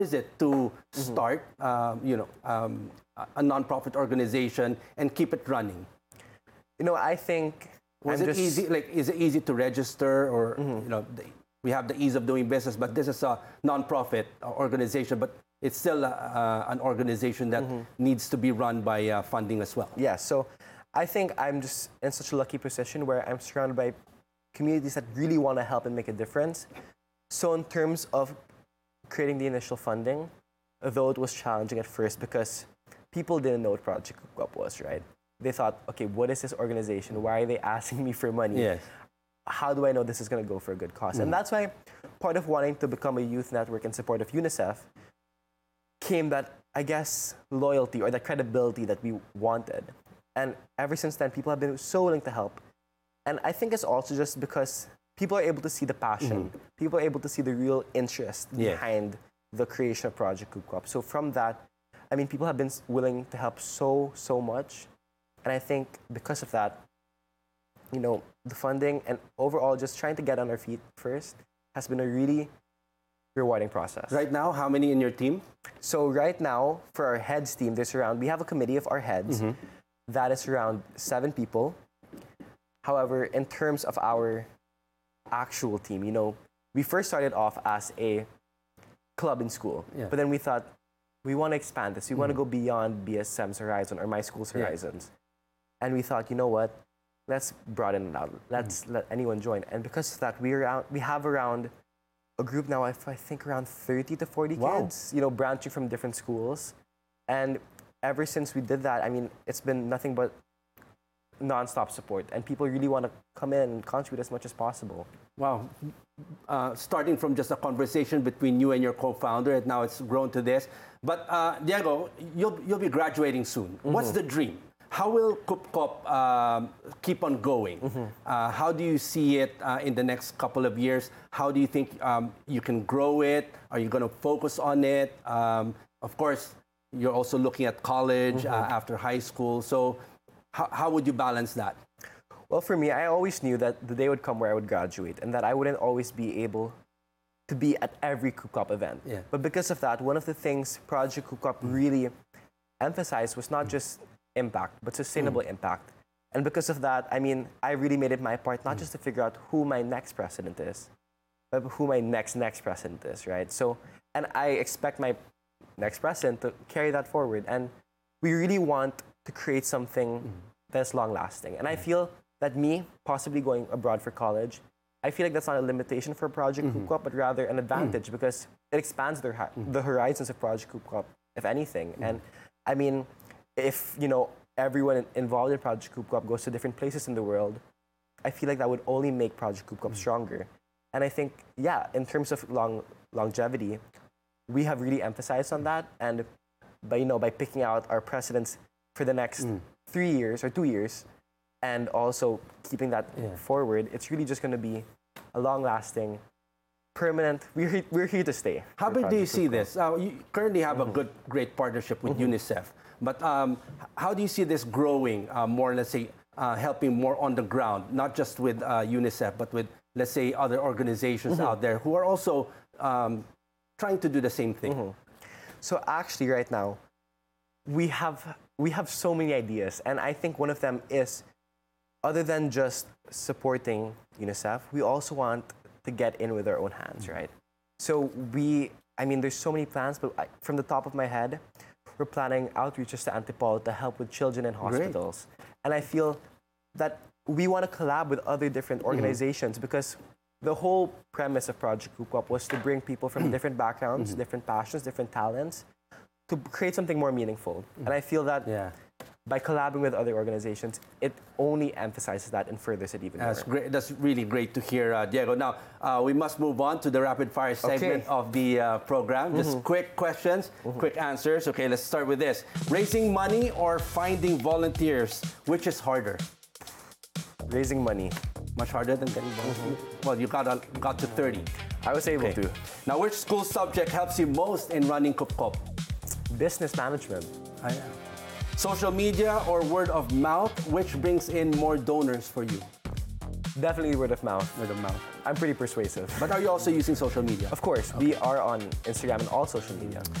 is it to start, a nonprofit organization and keep it running? I think Was it easy? Like, is it easy to register, or we have the ease of doing business, but this is a nonprofit organization, but it's still an organization that needs to be run by funding as well. Yeah, so I think I'm just in such a lucky position where I'm surrounded by communities that really want to help and make a difference. So in terms of creating the initial funding, though it was challenging at first because people didn't know what Project Coop Up was, right? They thought, okay, what is this organization? Why are they asking me for money? Yes. How do I know this is going to go for a good cause? And that's why part of wanting to become a youth network in support of UNICEF came that, I guess, loyalty or the credibility that we wanted. And ever since then, people have been so willing to help. And I think it's also just because people are able to see the passion. People are able to see the real interest behind the creation of Project Coop Up. So from that, I mean, people have been willing to help so much. And I think because of that, the funding and overall just trying to get on our feet first has been a really rewarding process. Right now, how many in your team? So right now, for our heads team, we have a committee of our heads that is around 7 people. However, in terms of our actual team, we first started off as a club in school, but then we thought we want to expand this. We want to go beyond BSM's horizon or my school's horizons. And we thought, you know what? Let's broaden it out. Let's let anyone join. And because of that, we have around a group now, I think around 30 to 40 kids, branching from different schools. And ever since we did that, I mean, it's been nothing but non-stop support. And people really want to come in and contribute as much as possible. Wow. Starting from just a conversation between you and your co-founder, and now it's grown to this. But Diego, you'll be graduating soon. What's the dream? How will Coop keep on going? How do you see it in the next couple of years? How do you think you can grow it? Are you going to focus on it? Of course, you're also looking at college after high school. So how would you balance that? Well, for me, I always knew that the day would come where I would graduate and that I wouldn't always be able to be at every Coop event. But because of that, one of the things Project Coop really emphasized was not just impact, but sustainable impact. And because of that, I mean, I really made it my part not just to figure out who my next president is, but who my next president is, right? So, and I expect my next president to carry that forward. And we really want to create something that's long-lasting. And I feel that me possibly going abroad for college, I feel like that's not a limitation for Project Coop Up, but rather an advantage because it expands the horizons of Project Coop Up, if anything. And I mean, if everyone involved in Project Coop Up goes to different places in the world, I feel like that would only make Project Coop Up stronger. And I think, in terms of longevity, we have really emphasized on that. And by picking out our presidents for the next 3 years or 2 years, and also keeping that forward, it's really just going to be a long-lasting, permanent. We're here to stay. How big do you see this? You currently have a great partnership with UNICEF. But how do you see this growing more, let's say, helping more on the ground, not just with UNICEF, but with, let's say, other organizations out there who are also trying to do the same thing? So actually right now, we have so many ideas. And I think one of them is, other than just supporting UNICEF, we also want to get in with our own hands, right? So there's so many plans, but from the top of my head, we're planning outreaches to Antipolo to help with children in hospitals. And I feel that we want to collab with other different organizations because the whole premise of Project Coop Up was to bring people from different backgrounds, different passions, different talents, to create something more meaningful. And I feel that by collabing with other organizations, it only emphasizes that and furthers it even more. That's great. That's really great to hear, Diego. Now, we must move on to the rapid fire segment of the program. Just quick questions, quick answers. Okay, let's start with this. Raising money or finding volunteers, which is harder? Raising money. Much harder than getting volunteers? Well, you got to 30. I was able to. Now, which school subject helps you most in running Coop? Business management. Social media or word of mouth, which brings in more donors for you? Definitely word of mouth. Word of mouth. I'm pretty persuasive. But are you also using social media? Of course, we are on Instagram and all social media.